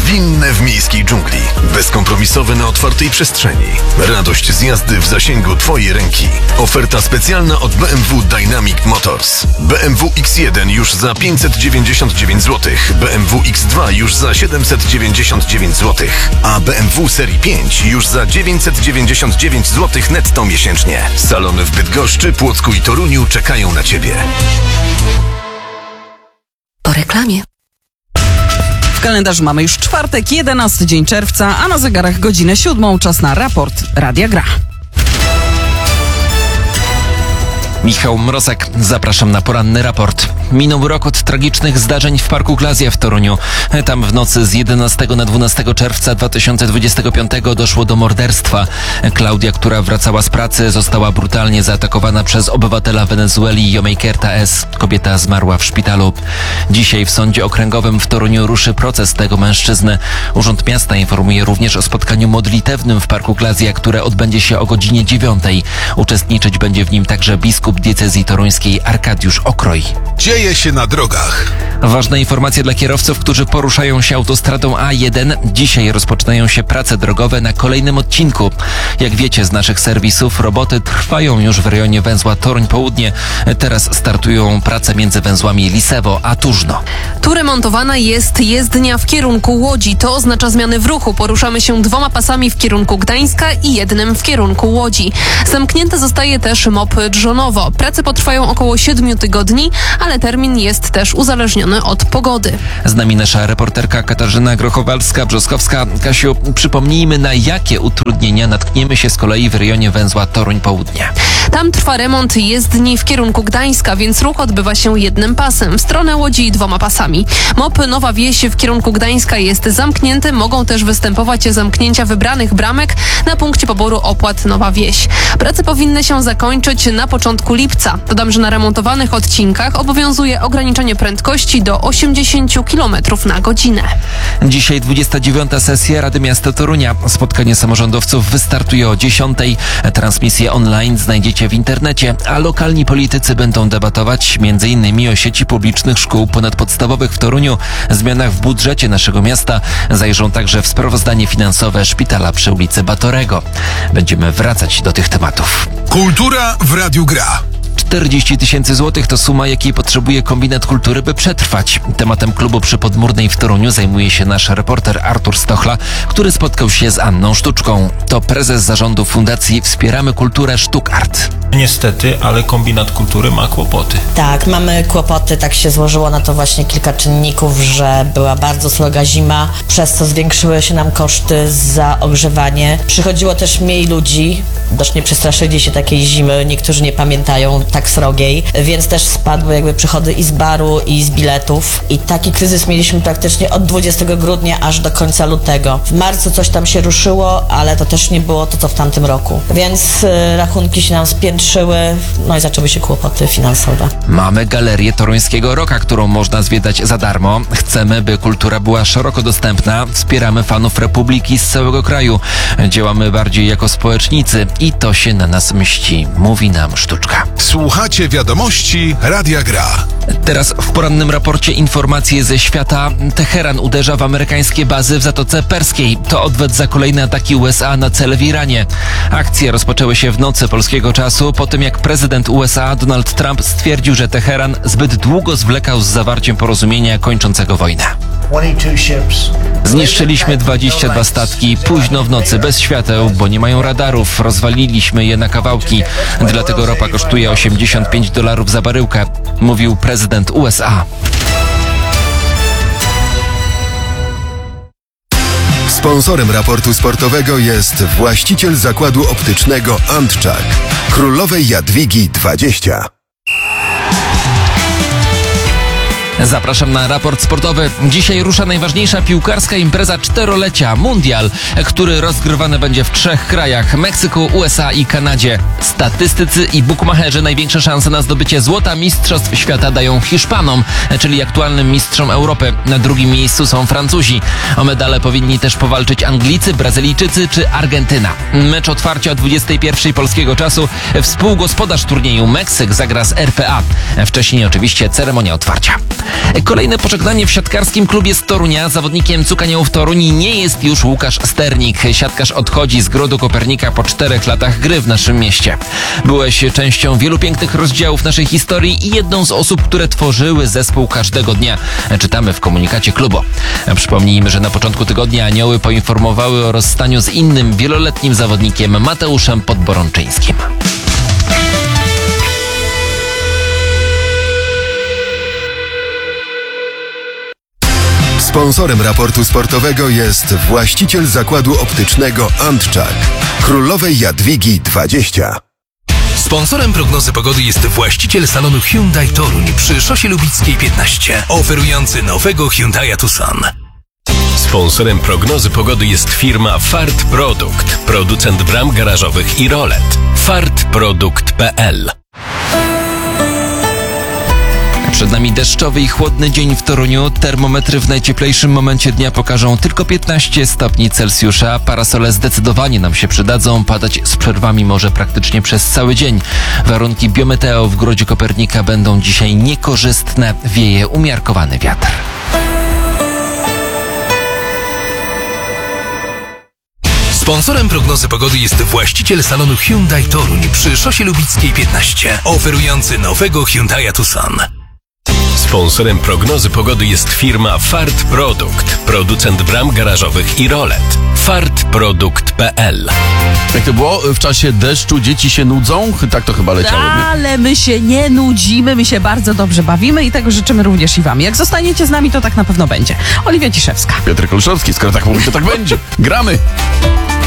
Winne w miejskiej dżungli. Bezkompromisowe na otwartej przestrzeni. Radość z jazdy w zasięgu Twojej ręki. Oferta specjalna od BMW Dynamic Motors. BMW X1 już za 599 zł. BMW X2 już za 799 zł. A BMW serii 5 już za 999 zł netto miesięcznie. Salony w Bydgoszczy, Płocku i Toruniu czekają na Ciebie. Po reklamie. W kalendarzu mamy już czwartek, 11 dzień czerwca, a na zegarach godzinę 7. Czas na raport Radia Gra. Michał Mrozek, zapraszam na poranny raport. Minął rok od tragicznych zdarzeń w Parku Glazja w Toruniu. Tam w nocy z 11 na 12 czerwca 2025 doszło do morderstwa. Klaudia, która wracała z pracy, została brutalnie zaatakowana przez obywatela Wenezueli Yomeikerta S. Kobieta zmarła w szpitalu. Dzisiaj w Sądzie Okręgowym w Toruniu ruszy proces tego mężczyzny. Urząd Miasta informuje również o spotkaniu modlitewnym w Parku Glazja, które odbędzie się o godzinie 9. Uczestniczyć będzie w nim także biskup diecezji toruńskiej Arkadiusz Okroj. Dzieje się na drogach. Ważna informacja dla kierowców, którzy poruszają się autostradą A1. Dzisiaj rozpoczynają się prace drogowe na kolejnym odcinku. Jak wiecie z naszych serwisów, roboty trwają już w rejonie węzła Toruń Południe. Teraz startują prace między węzłami Lisewo a Tużno. Tu remontowana jest jezdnia w kierunku Łodzi. To oznacza zmiany w ruchu. Poruszamy się 2 pasami w kierunku Gdańska i 1 w kierunku Łodzi. Zamknięte zostaje też MOP Drzonowo. Prace potrwają około 7 tygodni, ale termin jest też uzależniony od pogody. Z nami nasza reporterka Katarzyna Grochowalska-Brzoskowska. Kasiu, przypomnijmy, na jakie utrudnienia natkniemy się z kolei w rejonie węzła Toruń Południe. Tam trwa remont jezdni w kierunku Gdańska, więc ruch odbywa się 1 pasem, w stronę Łodzi 2 pasami. MOP Nowa Wieś w kierunku Gdańska jest zamknięty, mogą też występować zamknięcia wybranych bramek na punkcie poboru opłat Nowa Wieś. Prace powinny się zakończyć na początku lipca. Dodam, że na remontowanych odcinkach obowiązuje ograniczenie prędkości do 80 km na godzinę. Dzisiaj 29. sesja Rady Miasta Torunia. Spotkanie samorządowców wystartuje o 10. Transmisję online znajdziecie w internecie, a lokalni politycy będą debatować m.in. o sieci publicznych szkół ponadpodstawowych w Toruniu, zmianach w budżecie naszego miasta. Zajrzą także w sprawozdanie finansowe szpitala przy ulicy Batorego. Będziemy wracać do tych tematów. Kultura w Radiu Gra. 40 000 złotych to suma, jakiej potrzebuje Kombinat Kultury, by przetrwać. Tematem klubu przy Podmurnej w Toruniu zajmuje się nasz reporter Artur Stochla, który spotkał się z Anną Sztuczką. To prezes zarządu Fundacji Wspieramy Kulturę StuckArt. Niestety, ale Kombinat Kultury ma kłopoty. Tak, mamy kłopoty, tak się złożyło na to właśnie kilka czynników, że była bardzo sroga zima, przez co zwiększyły się nam koszty za ogrzewanie. Przychodziło też mniej ludzi, dość nie przestraszyli się takiej zimy, niektórzy nie pamiętają tak srogiej, więc też spadły jakby przychody i z baru, i z biletów. I taki kryzys mieliśmy praktycznie od 20 grudnia aż do końca lutego. W marcu coś tam się ruszyło, ale to też nie było to, co w tamtym roku. Więc rachunki się nam spiętrzyły, no i zaczęły się kłopoty finansowe. Mamy Galerię Toruńskiego Rocka, którą można zwiedzać za darmo. Chcemy, by kultura była szeroko dostępna. Wspieramy fanów Republiki z całego kraju. Działamy bardziej jako społecznicy i to się na nas mści, mówi nam Sztuczka. Słuchacie wiadomości Radia Gra. Teraz w porannym raporcie informacje ze świata. Teheran uderza w amerykańskie bazy w Zatoce Perskiej. To odwet za kolejne ataki USA na cele w Iranie. Akcje rozpoczęły się w nocy polskiego czasu, po tym jak prezydent USA Donald Trump stwierdził, że Teheran zbyt długo zwlekał z zawarciem porozumienia kończącego wojnę. Zniszczyliśmy 22 statki późno w nocy bez świateł, bo nie mają radarów. Rozwaliliśmy je na kawałki. Dlatego ropa kosztuje $85 za baryłkę, mówił prezydent USA. Sponsorem raportu sportowego jest właściciel zakładu optycznego Antczak, Królowej Jadwigi 20. Zapraszam na raport sportowy. Dzisiaj rusza najważniejsza piłkarska impreza 4-lecia, Mundial, który rozgrywany będzie w 3 krajach: Meksyku, USA i Kanadzie. Statystycy i bukmacherzy największe szanse na zdobycie złota mistrzostw świata dają Hiszpanom, czyli aktualnym mistrzom Europy. Na drugim miejscu są Francuzi. O medale powinni też powalczyć Anglicy, Brazylijczycy czy Argentyna. Mecz otwarcia o 21 polskiego czasu. Współgospodarz turnieju Meksyk zagra z RPA. Wcześniej oczywiście ceremonia otwarcia. Kolejne pożegnanie w siatkarskim klubie z Torunia. Zawodnikiem Cukaniołów Toruń nie jest już Łukasz Sternik. Siatkarz odchodzi z Grodu Kopernika po 4 latach gry w naszym mieście. Byłeś częścią wielu pięknych rozdziałów naszej historii i jedną z osób, które tworzyły zespół każdego dnia. Czytamy w komunikacie klubu. Przypomnijmy, że na początku tygodnia Anioły poinformowały o rozstaniu z innym wieloletnim zawodnikiem Mateuszem Podborączyńskim. Sponsorem raportu sportowego jest właściciel zakładu optycznego Antczak. Królowej Jadwigi 20. Sponsorem prognozy pogody jest właściciel salonu Hyundai Toruń przy Szosie Lubickiej 15, oferujący nowego Hyundai'a Tucson. Sponsorem prognozy pogody jest firma Fart Produkt, producent bram garażowych i rolet. fartprodukt.pl. Przed nami deszczowy i chłodny dzień w Toruniu. Termometry w najcieplejszym momencie dnia pokażą tylko 15 stopni Celsjusza. Parasole zdecydowanie nam się przydadzą. Padać z przerwami może praktycznie przez cały dzień. Warunki biometeo w Grodzie Kopernika będą dzisiaj niekorzystne. Wieje umiarkowany wiatr. Sponsorem prognozy pogody jest właściciel salonu Hyundai Toruń przy Szosie Lubickiej 15, oferujący nowego Hyundai'a Tucson. Sponsorem prognozy pogody jest firma Fart Produkt, producent bram garażowych i rolet. fartprodukt.pl. Jak to było? W czasie deszczu dzieci się nudzą? Tak to chyba leciało, nie? Ale my się nie nudzimy, my się bardzo dobrze bawimy i tego życzymy również i wam. Jak zostaniecie z nami, to tak na pewno będzie. Oliwia Ciszewska. Piotr Kolszowski, skoro tak mówi, to tak będzie. Gramy!